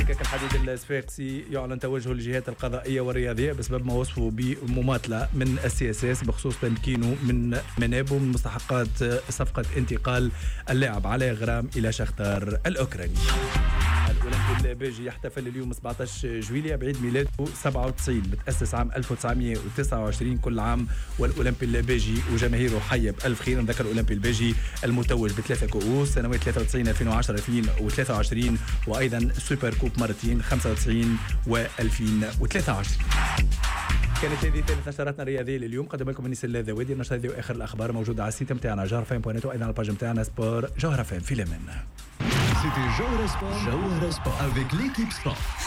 هكاك الحديد الصفاقسي يعلن توجه الجهات القضائية والرياضية بسبب ما وصفه بمماطلة من السياسات بخصوص تمكينه من منابه من مستحقات صفقة انتقال اللاعب علاء غرام إلى شختار الأوكراني. الأولمبي البيجي يحتفل اليوم 17 جويلية بعيد ميلاده 97. متأسس عام 1929 كل عام، والأولمبي البيجي وجماهيره حية بألف خير. نذكر الأولمبي البيجي المتوج ب3 كؤوس سنوات 93 2010 2023، وأيضا سوبر كوب مرتين 95 و2023. كانت هذه ثالث نشراتنا الرياضيه لليوم. قدم لكم انيس الذوادي. النشرة هذه واخر الاخبار موجوده على السيت نتاعنا جوهرفم.net وايضا على الباج نتاعنا سبور جوهرفم. في الامان. C'était Joël Sport avec l'équipe Sport.